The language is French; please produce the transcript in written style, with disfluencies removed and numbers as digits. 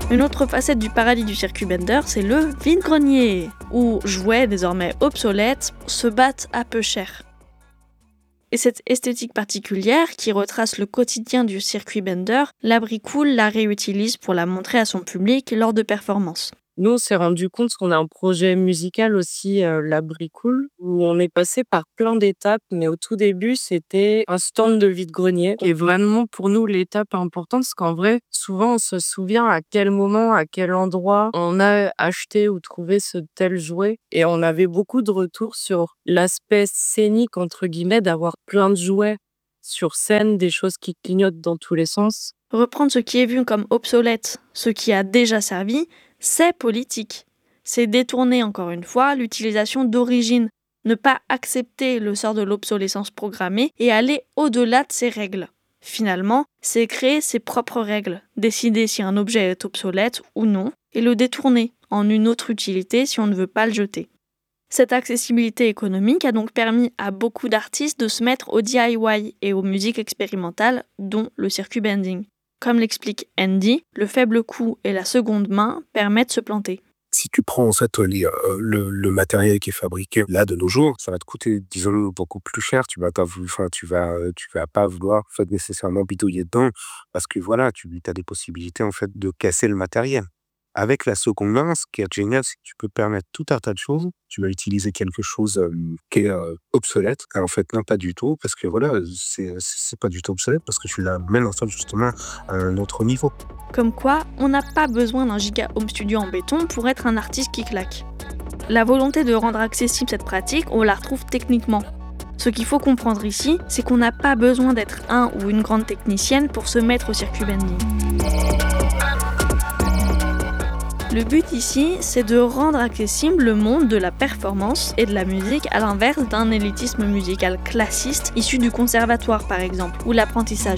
Une autre facette du paradis du circuit Bender, c'est le vide-grenier, où jouets désormais obsolètes se battent à peu cher. Et cette esthétique particulière, qui retrace le quotidien du circuit Bender, l'Abri Cool la réutilise pour la montrer à son public lors de performances. Nous, on s'est rendu compte qu'on a un projet musical aussi, l'Abri Cool, où on est passé par plein d'étapes, mais au tout début, c'était un stand de vide-grenier, qui est vraiment pour nous l'étape importante, parce qu'en vrai, souvent, on se souvient à quel moment, à quel endroit on a acheté ou trouvé ce tel jouet, et on avait beaucoup de retours sur l'aspect «scénique» entre guillemets, d'avoir plein de jouets sur scène, des choses qui clignotent dans tous les sens. Reprendre ce qui est vu comme obsolète, ce qui a déjà servi, c'est politique. C'est détourner encore une fois l'utilisation d'origine, ne pas accepter le sort de l'obsolescence programmée et aller au-delà de ces règles. Finalement, c'est créer ses propres règles, décider si un objet est obsolète ou non, et le détourner en une autre utilité si on ne veut pas le jeter. Cette accessibilité économique a donc permis à beaucoup d'artistes de se mettre au DIY et aux musiques expérimentales, dont le circuit bending. Comme l'explique Andy, le faible coût et la seconde main permettent de se planter. Si tu prends en fait le matériel qui est fabriqué là de nos jours, ça va te coûter, disons, beaucoup plus cher. Tu vas pas vouloir en fait, nécessairement bidouiller dedans parce que voilà, tu as des possibilités en fait de casser le matériel. Avec la seconde main, ce qui est génial, c'est que tu peux permettre tout un tas de choses. Tu vas utiliser quelque chose qui est obsolète. En fait, non, pas du tout, parce que voilà, c'est pas du tout obsolète, parce que tu l'amènes en fait justement à un autre niveau. Comme quoi, on n'a pas besoin d'un giga home studio en béton pour être un artiste qui claque. La volonté de rendre accessible cette pratique, on la retrouve techniquement. Ce qu'il faut comprendre ici, c'est qu'on n'a pas besoin d'être un ou une grande technicienne pour se mettre au circuit bending. Le but ici, c'est de rendre accessible le monde de la performance et de la musique à l'inverse d'un élitisme musical classiste issu du conservatoire par exemple, où l'apprentissage